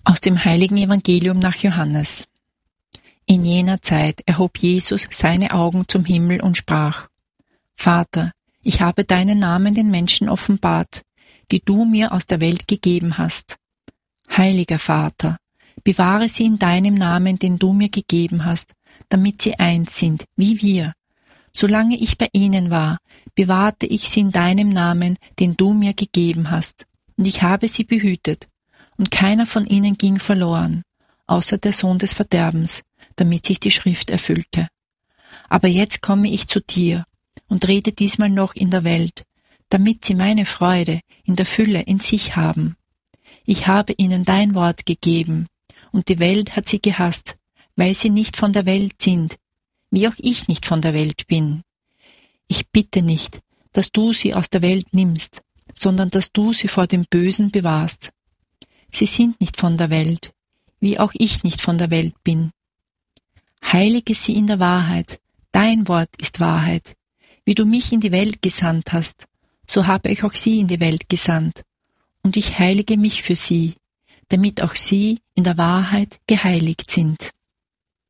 Aus dem heiligen Evangelium nach Johannes. In jener Zeit erhob Jesus seine Augen zum Himmel und sprach: Vater, ich habe deinen Namen den Menschen offenbart, die du mir aus der Welt gegeben hast. Heiliger Vater, bewahre sie in deinem Namen, den du mir gegeben hast, damit sie eins sind, wie wir. Solange ich bei ihnen war, bewahrte ich sie in deinem Namen, den du mir gegeben hast, und ich habe sie behütet, und keiner von ihnen ging verloren, außer der Sohn des Verderbens, damit sich die Schrift erfüllte. Aber jetzt komme ich zu dir und rede diesmal noch in der Welt, damit sie meine Freude in der Fülle in sich haben. Ich habe ihnen dein Wort gegeben, und die Welt hat sie gehasst, weil sie nicht von der Welt sind, wie auch ich nicht von der Welt bin. Ich bitte nicht, dass du sie aus der Welt nimmst, sondern dass du sie vor dem Bösen bewahrst. Sie sind nicht von der Welt, wie auch ich nicht von der Welt bin. Heilige sie in der Wahrheit, dein Wort ist Wahrheit. Wie du mich in die Welt gesandt hast, so habe ich auch sie in die Welt gesandt. Und ich heilige mich für sie, damit auch sie in der Wahrheit geheiligt sind.